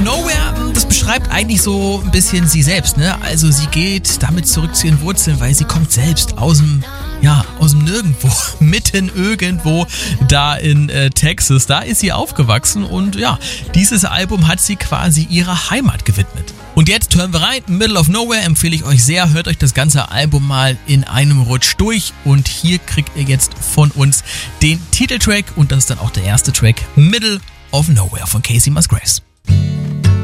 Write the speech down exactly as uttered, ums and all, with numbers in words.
Nowhere, das beschreibt eigentlich so ein bisschen sie selbst, ne? Also sie geht damit zurück zu ihren Wurzeln, weil sie kommt selbst aus dem, ja, aus dem Nirgendwo, mitten irgendwo da in äh, Texas. Da ist sie aufgewachsen und ja, dieses Album hat sie quasi ihrer Heimat gewidmet. Und jetzt hören wir rein, Middle of Nowhere empfehle ich euch sehr, hört euch das ganze Album mal in einem Rutsch durch und hier kriegt ihr jetzt von uns den Titeltrack und das ist dann auch der erste Track, Middle of Nowhere von Kacey Musgraves.